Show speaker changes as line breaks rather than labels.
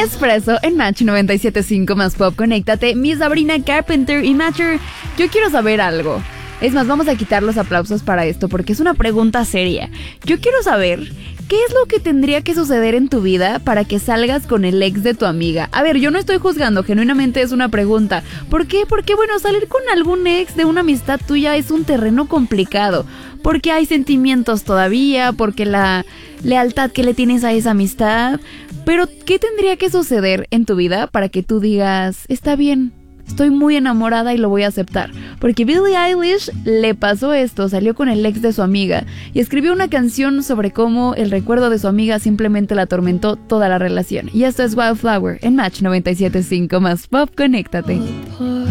Espresso en Match 97.5 más Pop. Conéctate, mi Sabrina Carpenter. Y Matcher, yo quiero saber algo. Es más, vamos a quitar los aplausos para esto porque es una pregunta seria. Yo quiero saber, ¿qué es lo que tendría que suceder en tu vida para que salgas con el ex de tu amiga? A ver, yo no estoy juzgando, genuinamente es una pregunta. ¿Por qué? Porque, bueno, salir con algún ex de una amistad tuya es un terreno complicado. Porque hay sentimientos todavía, porque la lealtad que le tienes a esa amistad. Pero, ¿qué tendría que suceder en tu vida para que tú digas, está bien? Estoy muy enamorada y lo voy a aceptar. Porque Billie Eilish le pasó esto, salió con el ex de su amiga y escribió una canción sobre cómo el recuerdo de su amiga simplemente la atormentó toda la relación. Y esto es Wildflower en Match 97.5 más Pop. Conéctate.